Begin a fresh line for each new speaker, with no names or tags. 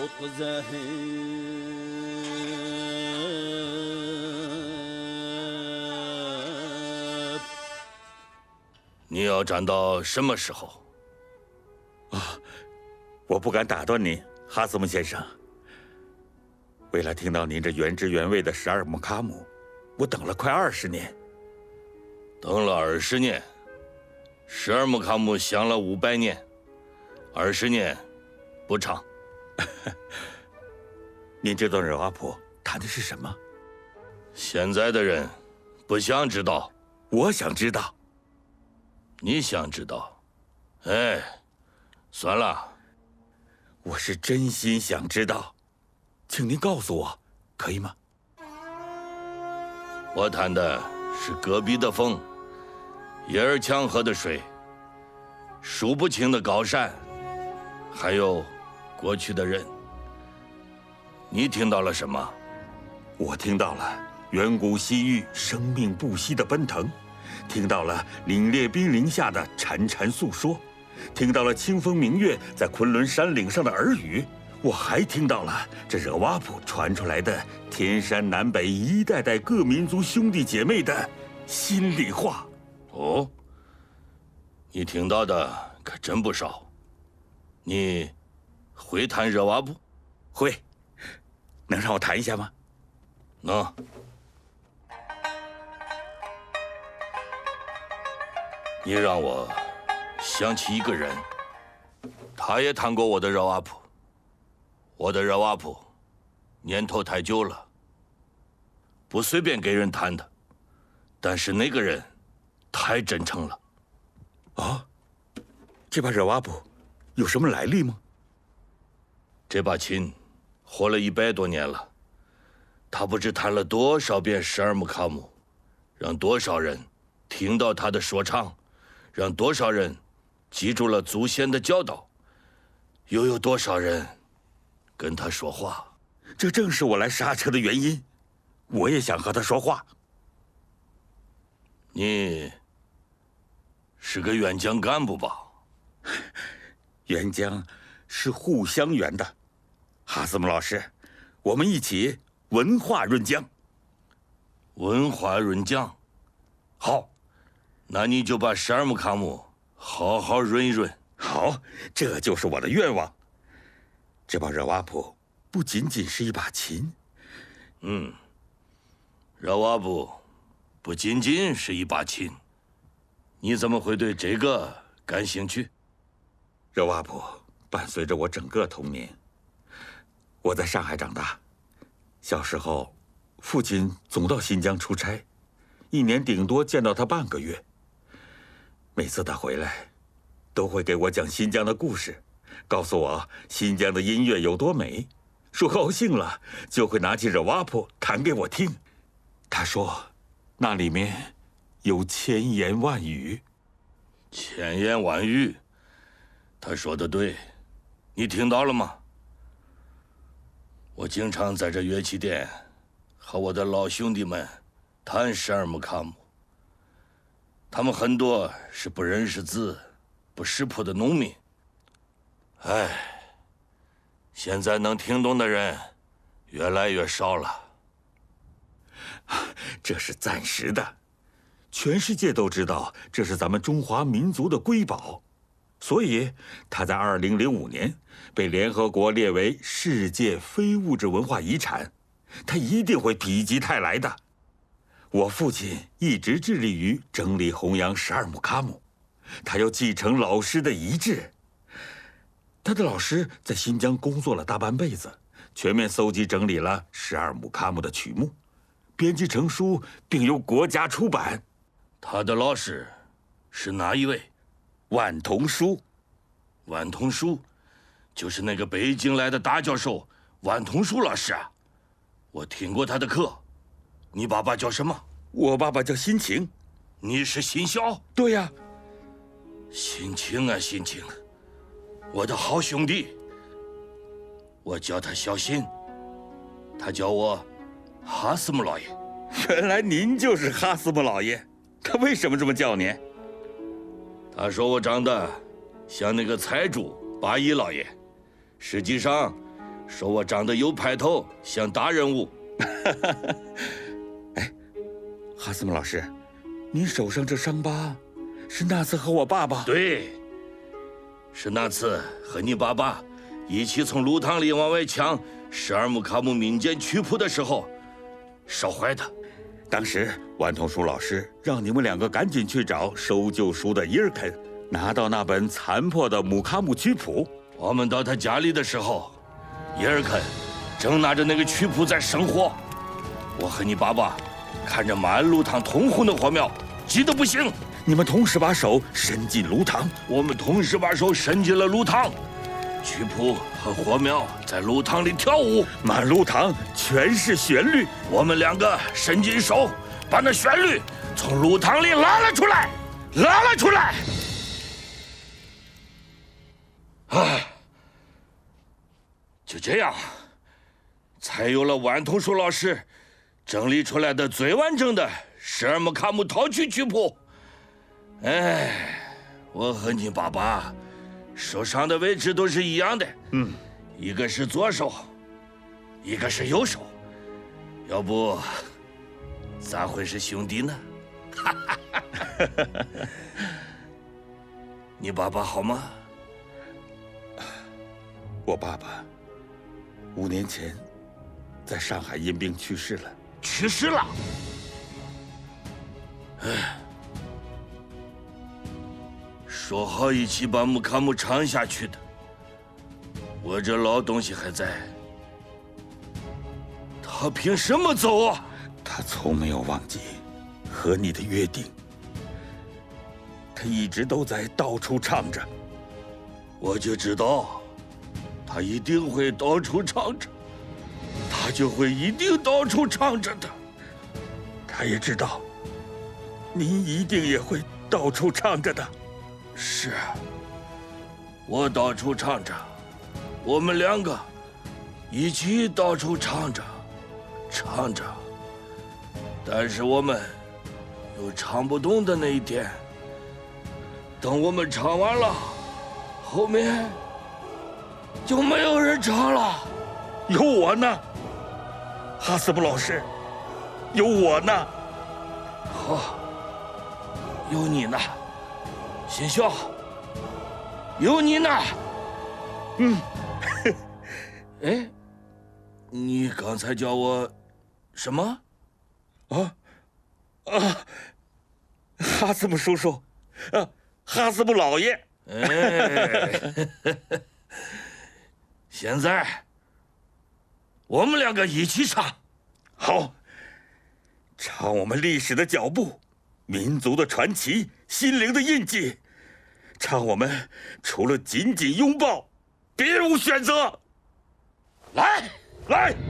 你要站到什么时候？
我不敢打断您，哈斯姆先生。为了听到您这原汁原味的十二木卡姆，我等了快20年。
等了20年，十二木卡姆想了500年，20年不长。
您这段热瓦普谈的是什么？
现在的人不想知道。
我想知道。
你想知道？哎，算了。
我是真心想知道，请您告诉我，可以吗？
我谈的是戈壁的风，耶尔强河的水，数不清的高山，还有过去的人。你听到了什么？
我听到了远古西域生命不息的奔腾，听到了凛冽冰凌下的潺潺诉说，听到了清风明月在昆仑山岭上的耳语，我还听到了这热瓦普传出来的天山南北一代代各民族兄弟姐妹的心里话。
哦，你听到的可真不少。你会弹热瓦布？
会。能让我弹一下吗？
能。你让我想起一个人，他也弹过我的热瓦普。我的热瓦普年头太久了，不随便给人弹的。但是那个人太真诚了。
哦，这把热瓦普有什么来历吗？
这把琴活了100多年了，他不知弹了多少遍十二木卡姆，让多少人听到他的说唱，让多少人记住了祖先的教导，又有多少人跟他说话。
这正是我来刹车的原因，我也想和他说话。
你是个援疆干部吧？
援疆是互相援的，哈斯姆老师，我们一起文化润疆。
文化润疆，好，那你就把十二木卡姆好好润一润。
好，这就是我的愿望。这把热瓦普不仅仅是一把琴，
热瓦布不仅仅是一把琴，你怎么会对这个感兴趣？
热瓦普伴随着我整个童年。我在上海长大，小时候，父亲总到新疆出差，1年顶多见到他半个月。每次他回来，都会给我讲新疆的故事，告诉我新疆的音乐有多美。说高兴了，就会拿起热瓦普弹给我听。他说，那里面有千言万语。
千言万语，他说的对，你听到了吗？我经常在这乐器店和我的老兄弟们弹十二木卡姆，他们很多是不认识字、不识谱的农民。哎，现在能听懂的人越来越少了。
这是暂时的，全世界都知道这是咱们中华民族的瑰宝，所以它在2005年被联合国列为世界非物质文化遗产，它一定会否极泰来的。我父亲一直致力于整理弘扬十二木卡姆，他要继承老师的遗志。他的老师在新疆工作了大半辈子，全面搜集整理了十二木卡姆的曲目，编辑成书，并由国家出版。
他的老师是哪一位？
万童书。
万童书，就是那个北京来的大教授万童书老师啊！我听过他的课。你爸爸叫什么？
我爸爸叫辛晴。
你是辛晓？
对呀。
辛晴啊，辛晴，我的好兄弟。我叫他小辛，他叫我哈斯姆老爷。
原来您就是哈斯姆老爷，他为什么这么叫您？
他说我长得像那个财主八一老爷，实际上说我长得有派头，像大人物。
哎，哈斯姆老师，您手上这伤疤，是那次和我爸爸？
对，是那次和你爸爸一起从路塘里往外抢十二木卡姆民间曲谱的时候烧坏的。
当时顽童书老师让你们2个赶紧去找收旧书的伊尔肯，拿到那本残破的姆卡姆曲谱。
我们到他家里的时候，伊尔肯正拿着那个曲谱在生火。我和你爸爸看着满路塘通红的火苗，急得不行。
你们同时把手伸进炉膛，
我们同时把手伸进了炉膛，曲谱和火苗在炉膛里跳舞，
满炉膛全是旋律。
我们2个伸进手，把那旋律从炉膛里拉了出来，拉了出来。唉，就这样，才有了顽童树老师整理出来的最完整的十二木卡姆套曲曲谱。哎，我和你爸爸手上的位置都是一样的，一个是左手，一个是右手，要不咋会是兄弟呢？你爸爸好吗？
我爸爸5年前在上海因病去世了。
去世了？哎，说好一起把木卡姆唱下去的，我这老东西还在，他凭什么走啊？
他从没有忘记和你的约定，他一直都在到处唱着。
我就知道，他一定会到处唱着，他就会一定到处唱着的。
他也知道，你一定也会到处唱着的。
是，我到处唱着，我们2个一起到处唱着，唱着。但是我们有唱不动的那一天。等我们唱完了，后面就没有人唱了。
有我呢，哈斯姆老师，有我呢。
好，有你呢，新校，有你呢。哎，你刚才叫我什么？
哈斯姆叔叔，哈斯姆老爷。
哎，现在我们2个一起唱。
好，唱我们历史的脚步，民族的传奇，心灵的印记，唱我们除了紧紧拥抱，别无选择。
来，
来。